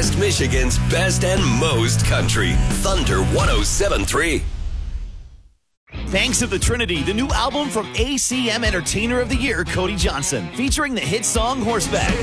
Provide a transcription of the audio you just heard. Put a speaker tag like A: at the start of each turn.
A: West Michigan's best and most country. Thunder 107.3.
B: Banks of the Trinity, the new album from ACM Entertainer of the Year, Cody Johnson, featuring the hit song Horseback.